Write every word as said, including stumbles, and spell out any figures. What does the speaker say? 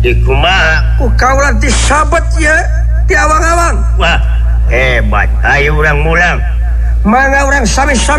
kumaha kau latih sahabat ya di awang-awang. Wah hebat ayo urang mulang Mana orang sami-sami